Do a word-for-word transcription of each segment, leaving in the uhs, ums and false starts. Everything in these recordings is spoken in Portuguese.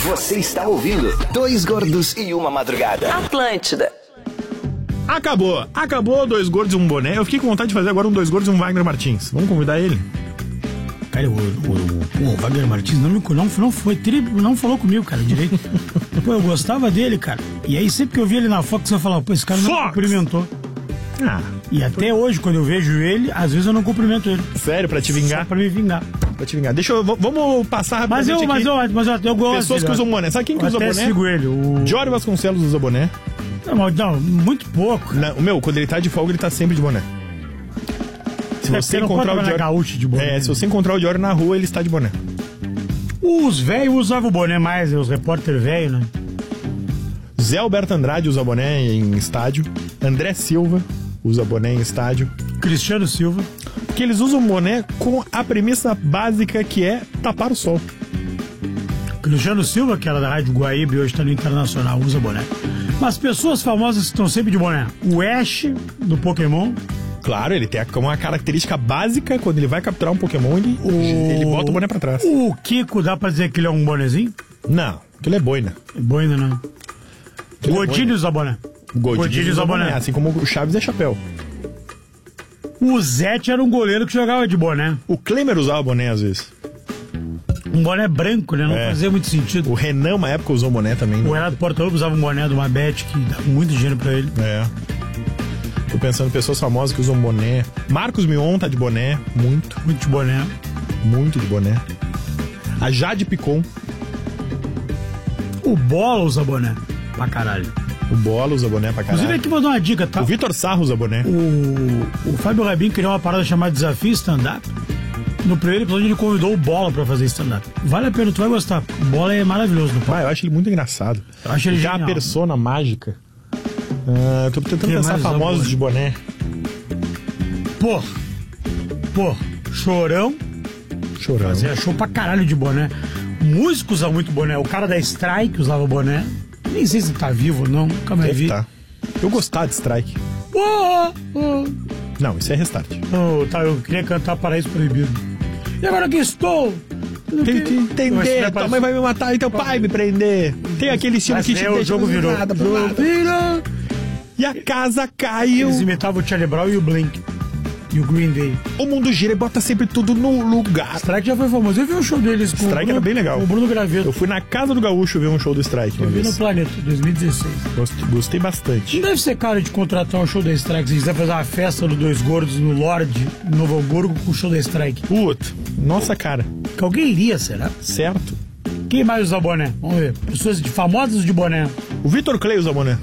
Você está ouvindo Dois Gordos e Uma Madrugada. Atlântida. Acabou, acabou Dois Gordos e um Boné. Eu fiquei com vontade de fazer agora um Dois Gordos e um Wagner Martins. Vamos convidar ele? Cara, o, o, o, o Wagner Martins não, me, não, não, foi, não falou comigo, cara, direito. Pô, eu gostava dele, cara. E aí sempre que eu vi ele na Fox, eu falava, pô, esse cara não Fox! cumprimentou. Ah, e até hoje, quando eu vejo ele, às vezes eu não cumprimento ele. sério, pra te vingar? Só pra me vingar. Pra te vingar. Deixa eu, v- vamos passar Mas eu, rapidamente mas aqui. eu, mas eu, eu gosto. Pessoas que dele, usam boné. Sabe quem que eu usa até boné? sigo ele. O... Jório Vasconcelos usa boné. Não, mas não, muito pouco. Não, meu, quando ele tá de folga, ele tá sempre de boné. Se É, você não encontrar pode o vai na Diório... gaúcha de boné. É, se você encontrar o Diório na rua, ele está de boné. Os velhos usavam o boné mais, os repórter velho, né? Zé Alberto Andrade usa boné em estádio. André Silva usa boné em estádio. Cristiano Silva. Que eles usam boné com a premissa básica que é tapar o sol. Cristiano Silva, que era da Rádio Guaíba e hoje está no Internacional, usa boné. Mas pessoas famosas que estão sempre de boné. O Ash, do Pokémon. Claro, ele tem uma característica básica. Quando ele vai capturar um Pokémon, ele, O... ele bota o boné pra trás. O Kiko, dá pra dizer que ele é um bonezinho? Não, aquilo é boina. É boina, não. Aquilo é Godinho boina. usa boné. Godinho usa boné. Assim como o Chaves é chapéu. O Zete era um goleiro que jogava de boné. O Klemer usava boné às vezes. Um boné branco, né? Não É. fazia muito sentido. O Renan, uma época, usou boné também. Né? O Renato Portaluppi usava um boné de uma Bet que dava muito dinheiro pra ele. É. Tô pensando em pessoas famosas que usam boné. Marcos Mion tá de boné. Muito, Muito de boné. muito de boné. A Jade Picon. O Bola usa boné. Pra caralho. O Bola usa boné pra Inclusive, caralho. aqui vou dar uma dica, tá? O Vitor Sarro usa boné. O, o Fábio Rabin criou uma parada chamada Desafio Stand-Up. No primeiro episódio ele convidou o Bola pra fazer stand-up. Vale a pena, tu vai gostar. O Bola é maravilhoso no palco. Ah, eu acho ele muito engraçado. Eu acho ele Já a genial. persona mágica. Ah, tô tentando Quem pensar mais usa famosos boné? de boné. Pô, pô, Chorão. Chorão. Fazia show pra caralho de boné. Músico usa muito boné. O cara da Strike usava boné. Nem sei se tá vivo ou não, nunca mais Deve vi. tá. Eu gostava de Strike. Oh, oh. Não, isso é Restart. Oh, tá, eu queria cantar Paraíso Proibido. E agora que estou? Tem que entender, tua mãe vai me matar e teu pai me prender. Tem aquele estilo Mas que te é, o deixa jogo virou. nada, O jogo nada. virou. E a casa caiu. Eles imitavam o Charlie Brown e o Blink. E o Green Day. O mundo gira e bota sempre tudo no lugar. Strike já foi famoso. Eu vi um show deles com Strike o Bruno, era bem legal. com o Bruno Graveto. Eu fui na casa do Gaúcho ver um show do Strike uma Eu vi vez. no Planeta, dois mil e dezesseis. Gostei, gostei bastante. Não deve ser caro de contratar um show da Strike. Se quiser fazer uma festa do Dois Gordos no Lorde, em Novo Hamburgo, com o show da Strike. Puta, nossa cara. Que alguém iria, será? Certo. Quem mais usa boné? Vamos ver. Pessoas de, famosas de boné. O Vitor Clay usa boné.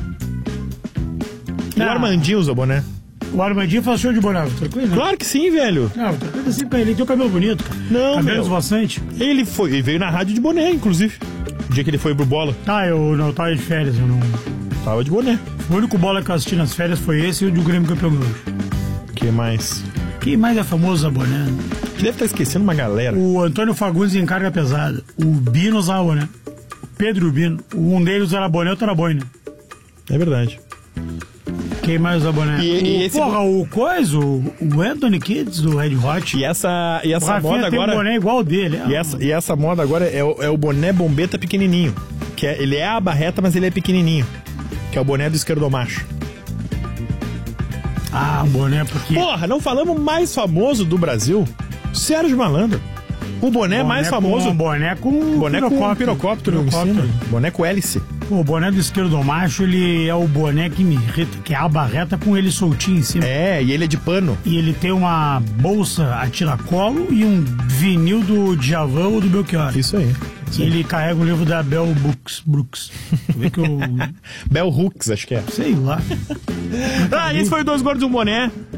O Ah. Armandinho usa boné. O Armandinho faz show de boné. Vitor Clay, não. Claro que sim, velho. Não, o Vitor Clay tá sempre com ele. Ele tem o cabelo bonito, cara. Não, Cabelo meu. esvoaçante. Ele foi, ele veio na rádio de boné, inclusive. O dia que ele foi pro bola, Tá, eu não tava de férias. Eu não... tava de boné. O único bola que eu assisti nas férias foi esse e o do Grêmio campeão hoje. Que mais? Quem mais é famoso usa boné? Que deve estar esquecendo uma galera. O Antônio Fagundes em carga pesada. O Bino usava boné. O Pedro e o Bino. Um deles era boné, outro era boina. É verdade. Quem mais usa boné? E- o, e esse- porra, o Coisa, o, o Anthony Kids do Red Hot. E essa, e O essa Rafinha moda tem agora. um boné igual o dele. E essa, e essa moda agora é o, é o boné bombeta pequenininho. Que é, ele é a barreta, mas ele é pequenininho. Que é o boné do esquerdomacho. Ah, um boné porque... Porra, não falamos mais famoso do Brasil? Sérgio Malandro. O boné, boné mais com- famoso. boné com Boné com um pirocóptero em cima. Boné com hélice. O boné do esquerdo macho, ele é o boné que me irrita, que é a barreta com ele soltinho em cima. É, e ele é de pano. E ele tem uma bolsa a tiracolo e um vinil do Djavan ou do Belchior. Isso aí. E ele carrega o livro da Bell Brooks. Brooks. Vê que eu... Bell Hooks, acho que é. Sei lá. Ah, esse foi o Dois Gordos e um Boné.